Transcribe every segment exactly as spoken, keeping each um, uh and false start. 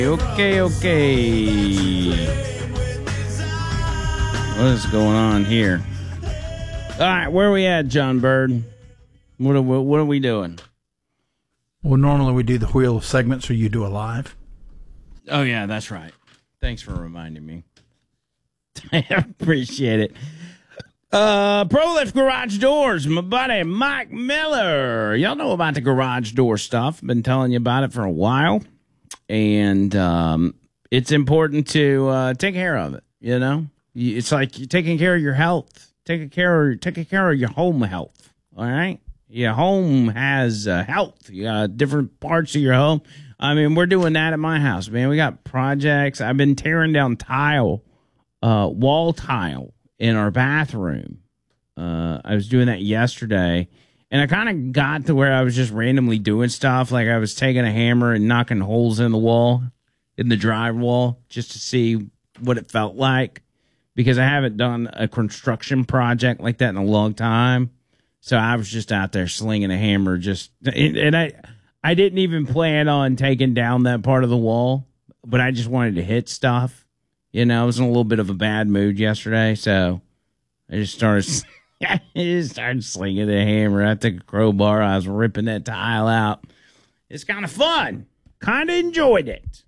Okay, okay. What is going on here? All right, where are we at, John Bird? What are, what are we doing? Well, normally we do the wheel of segments, or you do a live. Oh, yeah, that's right. Thanks for reminding me. I appreciate it. Uh, ProLift Garage Doors, my buddy Mike Miller. Y'all know about the garage door stuff. Been telling you about it for a while. And um, it's important to uh, take care of it, you know? It's like you're taking care of your health. Taking care of, taking care of your home health, all right? Your home has uh, health. You got different parts of your home. I mean, we're doing that at my house, man. We got projects. I've been tearing down tile, uh, wall tile in our bathroom. Uh, I was doing that yesterday, and I kind of got to where I was just randomly doing stuff. Like I was taking a hammer and knocking holes in the wall, in the drywall, just to see what it felt like, because I haven't done a construction project like that in a long time. So I was just out there slinging a hammer, just and I, I didn't even plan on taking down that part of the wall, but I just wanted to hit stuff. You know, I was in a little bit of a bad mood yesterday, so I just started, I just started slinging the hammer. I took a crowbar, I was ripping that tile out. It's kind of fun. Kind of enjoyed it.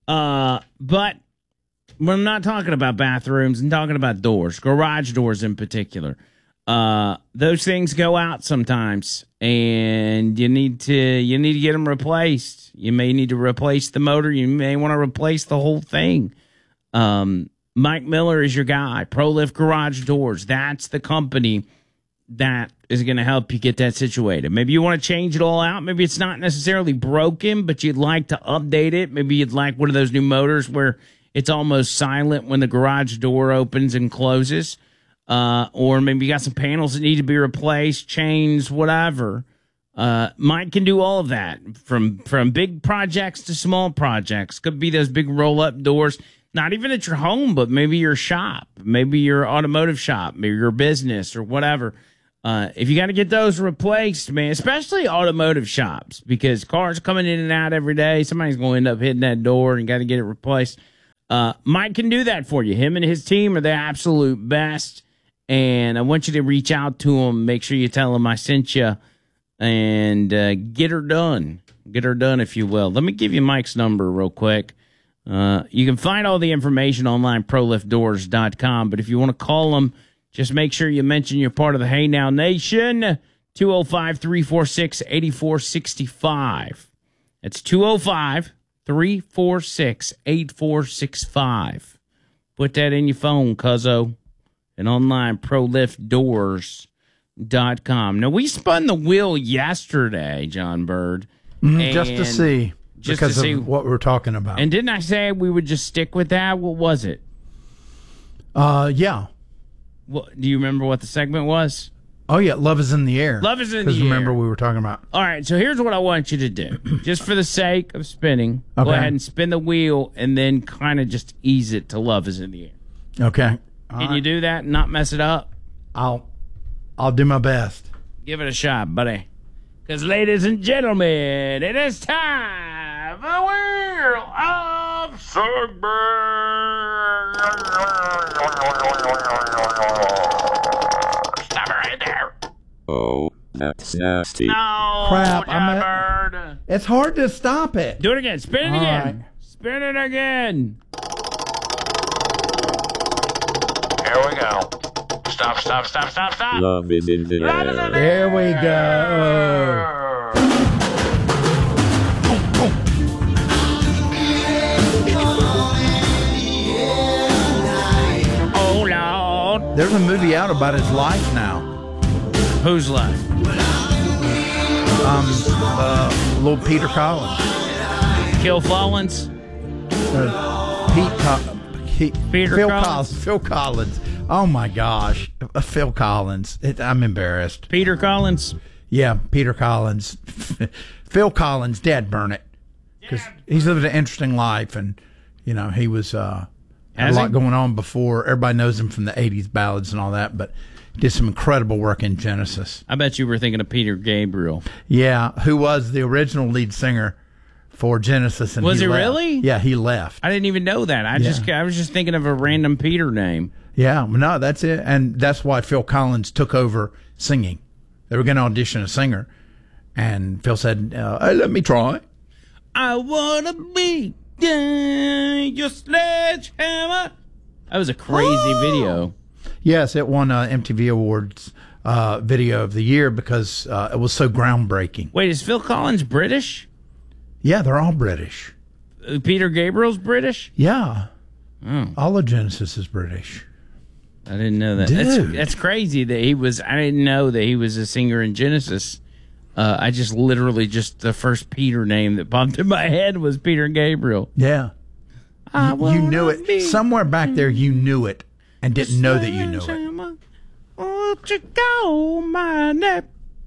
Uh, but we're not talking about bathrooms. I'm talking about doors, garage doors in particular. Uh, those things go out sometimes, and you need to you need to get them replaced. You may need to replace the motor. You may want to replace the whole thing. Um, Mike Miller is your guy. ProLift Garage Doors. That's the company that is going to help you get that situated. Maybe you want to change it all out. Maybe it's not necessarily broken, but you'd like to update it. Maybe you'd like one of those new motors where it's almost silent when the garage door opens and closes. Uh, or maybe you got some panels that need to be replaced, chains, whatever. Uh, Mike can do all of that, from from big projects to small projects. Could be those big roll-up doors, not even at your home, but maybe your shop, maybe your automotive shop, maybe your business or whatever. Uh, if you got to get those replaced, man, especially automotive shops, because cars coming in and out every day, somebody's going to end up hitting that door and got to get it replaced. Uh, Mike can do that for you. Him and his team are the absolute best. And I want you to reach out to them. Make sure you tell them I sent you, and uh, get her done. Get her done, if you will. Let me give you Mike's number real quick. Uh, you can find all the information online, pro lift doors dot com. But if you want to call them, just make sure you mention you're part of the Hey Now Nation. two oh five, three four six, eight four six five. That's two oh five, three four six, eight four six five. Put that in your phone, cuzzo. And online, pro lift doors dot com. Now, we spun the wheel yesterday, John Bird. Mm, just to see. Just because to see of what we're talking about. And didn't I say we would just stick with that? What was it? Uh, yeah. What, do you remember what the segment was? Oh, yeah. Love is in the air. Love is in the air. Because remember we were talking about. All right. So here's what I want you to do. Just for the sake of spinning, okay. Go ahead and spin the wheel and then kind of just ease it to love is in the air. Okay. All Can right. you do that and not mess it up? I'll I'll do my best. Give it a shot, buddy. Because, ladies and gentlemen, it is time for the Wheel of Segment. Stop it right there. Oh, that's nasty. No, crap! I'm a, It's hard to stop it. Do it again. Spin it All again. right. Spin it again. Here we go. Stop, stop, stop, stop, stop. Love is in the Love air. is in the There we go. air. Oh, Lord. There's a movie out about his life now. Who's life? Um, uh, little Peter Collins. Kill Collins? Uh, Pete Co- he, Peter Phil Collins? Collins. Phil Collins. Oh my gosh, uh, Phil Collins. It, I'm embarrassed. Peter Collins? Yeah, Peter Collins. Phil Collins, Dad burn it. Because he's lived an interesting life, and you know he was uh, had Has a lot he? going on before. Everybody knows him from the eighties ballads and all that, but did some incredible work in Genesis. I bet you were thinking of Peter Gabriel. Yeah, who was the original lead singer for Genesis. And Was he he left. really? Yeah, he left. I didn't even know that. I Yeah. just I was just thinking of a random Peter name. Yeah, no, that's it. And that's why Phil Collins took over singing. They were going to audition a singer. And Phil said, uh, hey, let me try. I wanna be uh, your sledgehammer. That was a crazy Oh. video. Yes, it won uh, M T V Awards uh, Video of the Year because uh, it was so groundbreaking. Wait, is Phil Collins British? Yeah, they're all British. Uh, Peter Gabriel's British? Yeah. Oh. All of Genesis is British. I didn't know that. Dude. That's, that's crazy that he was. I didn't know that he was a singer in Genesis. Uh, I just literally just the first Peter name that popped in my head was Peter Gabriel. Yeah. I You, you knew wanna it. be Somewhere back there, you knew it and didn't know that you knew it. sledgehammer. Won't you go, my name?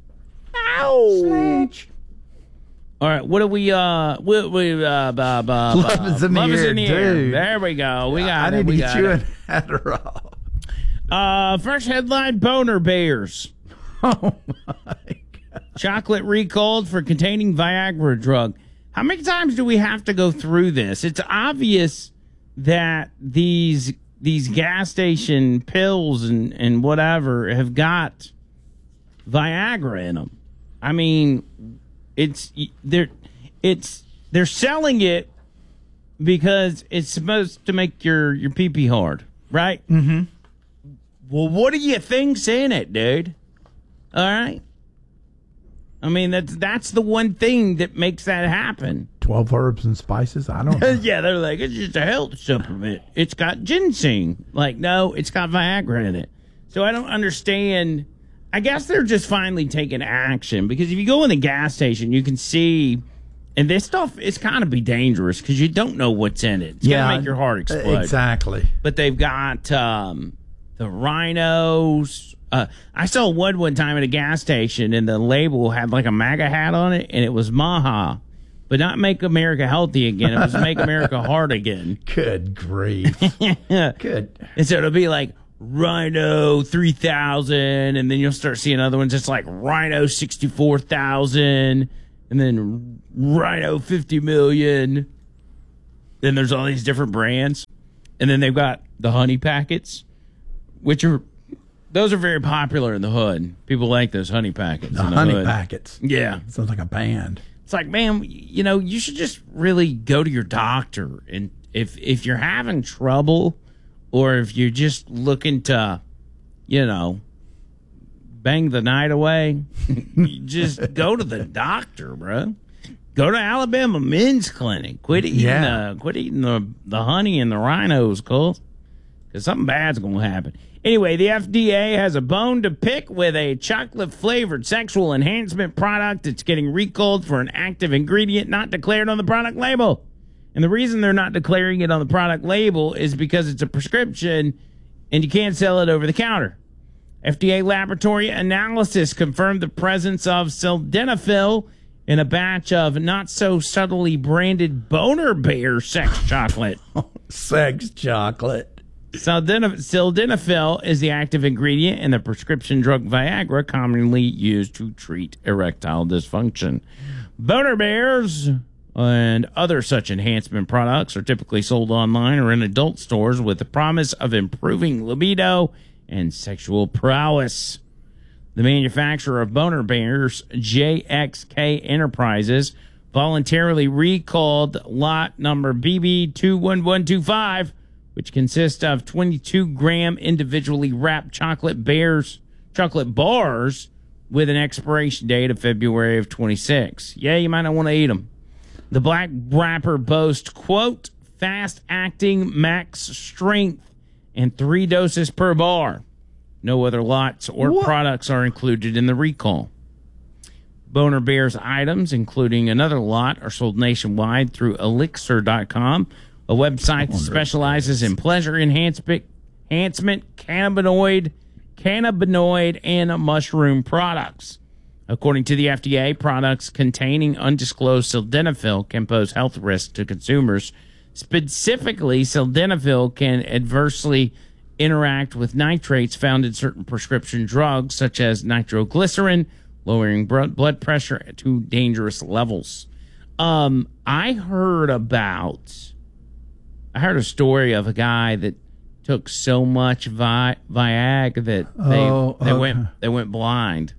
Ow. All right, what do we, uh, we, we, uh, uh, uh, Love is in the Love is air, in the air. dude. There we go. We got I it. need to We get got you it. an Adderall. Uh, first headline, boner bears. Oh, my God. Chocolate recalled for containing Viagra drug. How many times do we have to go through this? It's obvious that these these gas station pills and, and whatever have got Viagra in them. I mean, it's they're it's they're selling it because it's supposed to make your your pee pee hard, right? Mm-hmm. Well, what do you think's in it, dude? All right. I mean, that's that's the one thing that makes that happen. twelve herbs and spices? I don't know. Yeah, they're like, it's just a health supplement. It's got ginseng. Like, no, it's got Viagra in it. So I don't understand. I guess they're just finally taking action because if you go in the gas station, you can see, and this stuff is kind of be dangerous because you don't know what's in it. It's Yeah, gonna make your heart explode. Exactly. But they've got um, the rhinos. Uh, I saw one one time at a gas station, and the label had like a MAGA hat on it, and it was Maha, but not Make America Healthy Again. It was Make America Hard Again. Good grief. Good. And so it'll be like Rhino three thousand, and then you'll start seeing other ones. It's like Rhino sixty-four thousand, and then Rhino fifty million. Then there's all these different brands. And then they've got the honey packets, which are, those are very popular in the hood. People like those honey packets. The in the honey hood. packets. Yeah. Sounds like a band. It's like, man, you know, you should just really go to your doctor. And if if you're having trouble or if you're just looking to, you know, bang the night away, you just go to the doctor, bro. Go to Alabama Men's Clinic. Quit eating, Yeah. uh, quit eating the, the honey and the rhinos, Cole. Because something bad's going to happen. Anyway, the F D A has a bone to pick with a chocolate-flavored sexual enhancement product that's getting recalled for an active ingredient not declared on the product label. And the reason they're not declaring it on the product label is because it's a prescription and you can't sell it over the counter. F D A laboratory analysis confirmed the presence of sildenafil in a batch of not-so-subtly branded Boner Bear sex chocolate. Sex chocolate. Sildenaf- Sildenafil is the active ingredient in the prescription drug Viagra, commonly used to treat erectile dysfunction. Boner Bears and other such enhancement products are typically sold online or in adult stores with the promise of improving libido and sexual prowess. The manufacturer of Boner Bears, J X K Enterprises, voluntarily recalled lot number B B two one one two five, which consists of twenty-two gram individually wrapped chocolate bears, chocolate bars with an expiration date of February of twenty-six. Yeah, you might not want to eat them. The black wrapper boasts, quote, fast-acting max strength and three doses per bar. No other lots or What? products are included in the recall. Boner Bears items, including another lot, are sold nationwide through elixir dot com, a website that specializes in pleasure enhancement, enhancement cannabinoid, cannabinoid, and mushroom products. According to the F D A, products containing undisclosed sildenafil can pose health risks to consumers. Specifically, sildenafil can adversely interact with nitrates found in certain prescription drugs, such as nitroglycerin, lowering blood pressure to dangerous levels. Um, I heard about, I heard a story of a guy that took so much Vi- Viagra that they Oh, they okay. went they went blind.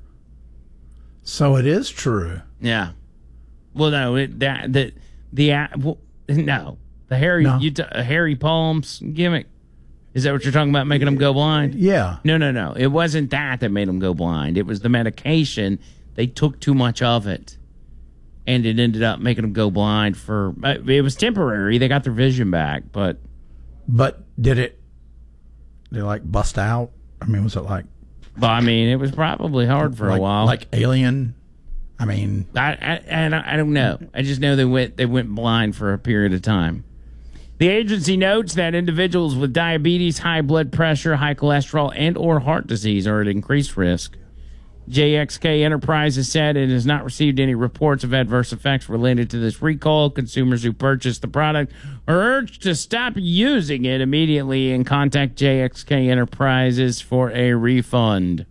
So it is true. Yeah. Well, no, it, that the the uh, well, no the Harry No. you t- uh, Harry Palms gimmick. Is that what you're talking about? Making them go blind? Yeah. No, no, no. It wasn't that that made them go blind. It was the medication. They took too much of it, and it ended up making them go blind for. Uh, it was temporary. They got their vision back, but But did it, did it like bust out? I mean, was it like, but I mean, it was probably hard for like, a while. like Alien? I mean, I, I, I, don't, I don't know. I just know they went they went blind for a period of time. The agency notes that individuals with diabetes, high blood pressure, high cholesterol, and or heart disease are at increased risk. J X K Enterprises said it has not received any reports of adverse effects related to this recall. Consumers who purchase the product are urged to stop using it immediately and contact J X K Enterprises for a refund.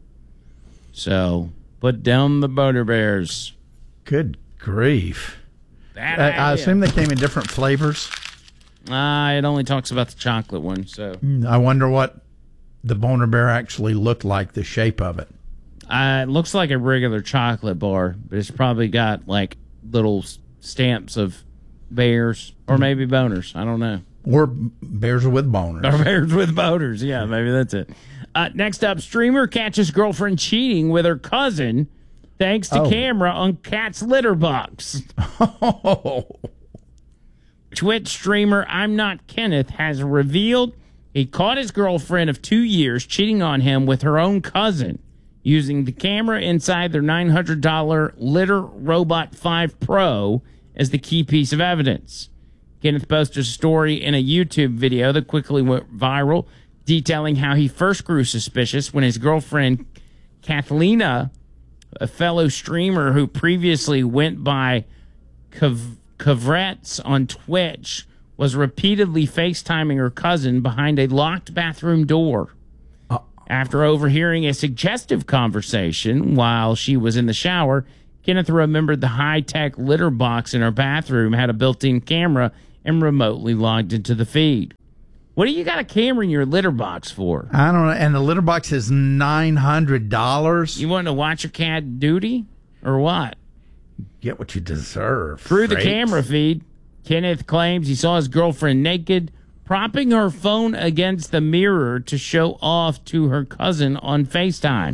So, put down the Butter Bears. good grief. Bad I, I idea. assume they came in different flavors. Uh, it only talks about the chocolate one, so I wonder what the Boner Bear actually looked like, the shape of it. uh, it looks like a regular chocolate bar, but it's probably got like little s- stamps of bears or maybe boners. I don't know. Or bears with boners. Or bears with boners. Yeah, maybe that's it. Uh, next up, streamer catches girlfriend cheating with her cousin thanks to Oh. camera on cat's litter box. Oh, Twitch streamer I'm Not Kenneth has revealed he caught his girlfriend of two years cheating on him with her own cousin using the camera inside their nine hundred dollars Litter Robot five Pro as the key piece of evidence. Kenneth posted a story in a YouTube video that quickly went viral, detailing how he first grew suspicious when his girlfriend, Kathlena, a fellow streamer who previously went by Kav- Kavretz on Twitch, was repeatedly FaceTiming her cousin behind a locked bathroom door. After overhearing a suggestive conversation while she was in the shower, Kenneth remembered the high-tech litter box in her bathroom had a built-in camera and remotely logged into the feed. What do you got a camera in your litter box for? I don't know. And the litter box is nine hundred dollars. You want to watch your cat duty or what? Get what you deserve. Through the Freight. camera feed, Kenneth claims he saw his girlfriend naked, propping her phone against the mirror to show off to her cousin on FaceTime.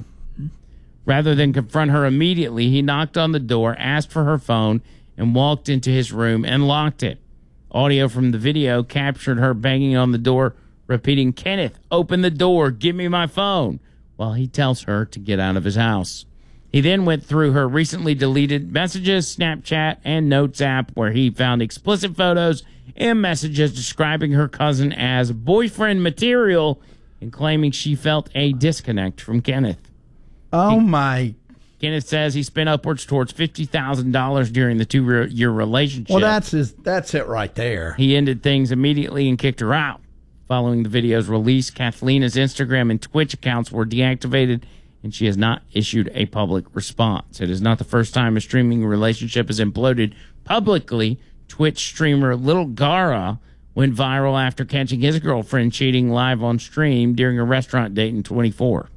Rather than confront her immediately, he knocked on the door, asked for her phone, and walked into his room and locked it. Audio from the video captured her banging on the door, repeating, "Kenneth, open the door, give me my phone," while he tells her to get out of his house. He then went through her recently deleted messages, Snapchat, and Notes app, where he found explicit photos and messages describing her cousin as boyfriend material and claiming she felt a disconnect from Kenneth. Oh, my. Kenneth says he spent upwards towards fifty thousand dollars during the two-year relationship. Well, that's his, that's it right there. He ended things immediately and kicked her out. Following the video's release, Kathlena's Instagram and Twitch accounts were deactivated, and she has not issued a public response. It is not the first time a streaming relationship has imploded publicly. Twitch streamer Little Gara went viral after catching his girlfriend cheating live on stream during a restaurant date in twenty-four.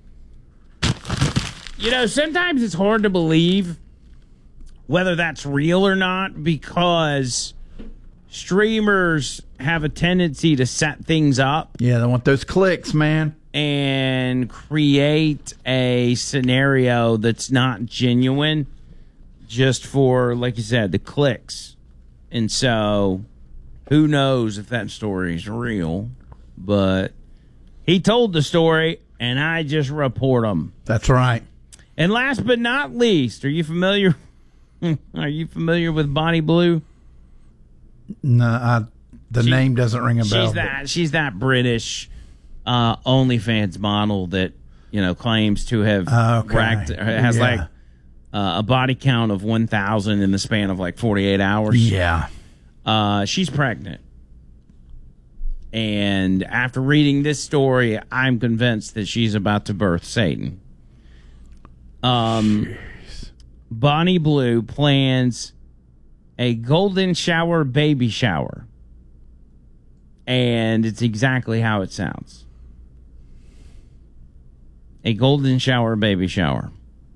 You know, sometimes it's hard to believe whether that's real or not because streamers have a tendency to set things up Yeah, they want those clicks, man. and create a scenario that's not genuine just for, like you said, the clicks. And so who knows if that story is real, but he told the story and I just report them. That's right. And last but not least, are you familiar? Are you familiar with Bonnie Blue? No, I, the She- name doesn't ring a bell. She's that. She's that British uh, OnlyFans model that you know claims to have Oh, okay. racked has Yeah. like uh, a body count of one thousand in the span of like forty-eight hours. Yeah. Uh, she's pregnant. And after reading this story, I'm convinced that she's about to birth Satan. Um, Bonnie Blue plans a golden shower baby shower. And it's exactly how it sounds. A golden shower baby shower.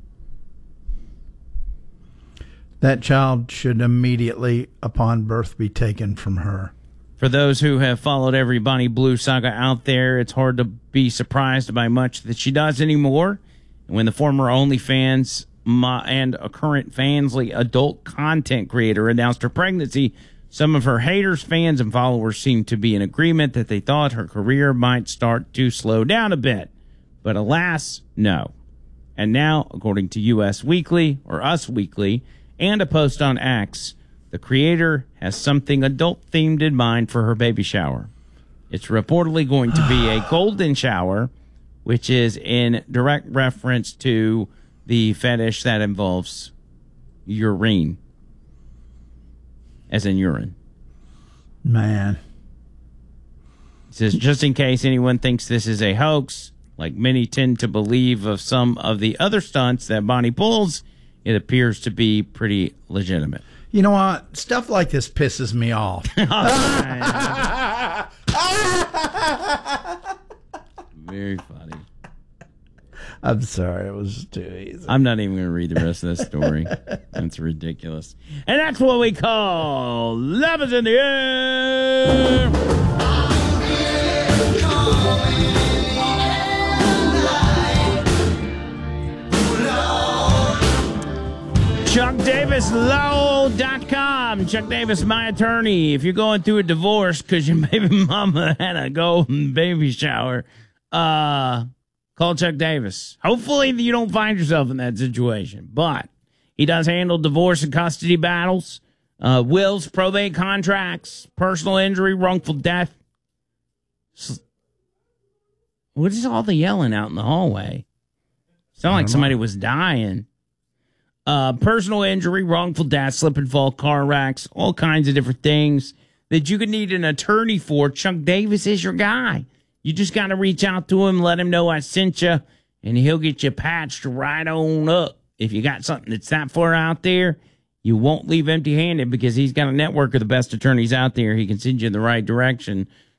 That child should immediately, upon birth, be taken from her. For those who have followed every Bonnie Blue saga out there, it's hard to be surprised by much that she does anymore. When the former OnlyFans and a current Fansly adult content creator announced her pregnancy, some of her haters, fans, and followers seemed to be in agreement that they thought her career might start to slow down a bit. But alas, no. And now, according to U S Weekly, or Us Weekly, and a post on X, the creator has something adult-themed in mind for her baby shower. It's reportedly going to be a golden shower, which is in direct reference to the fetish that involves urine, as in urine. Man. It says, just in case anyone thinks this is a hoax, like many tend to believe of some of the other stunts that Bonnie pulls, it appears to be pretty legitimate. You know what? Stuff like this pisses me off. Very funny. I'm sorry. It was too easy. I'm not even going to read the rest of this story. That's ridiculous. And that's what we call Love is in the Air. Chuck Davis Law dot com. Chuck Davis, my attorney. If you're going through a divorce because your baby mama had a golden baby shower, uh, call Chuck Davis. Hopefully you don't find yourself in that situation. But he does handle divorce and custody battles, uh, wills, probate contracts, personal injury, wrongful death. What is all the yelling out in the hallway? Sound like somebody was dying. Uh, personal injury, wrongful death, slip and fall, car wrecks, all kinds of different things that you could need an attorney for. Chuck Davis is your guy. You just got to reach out to him, let him know I sent you, and he'll get you patched right on up. If you got something that's that far out there, you won't leave empty-handed because he's got a network of the best attorneys out there. He can send you in the right direction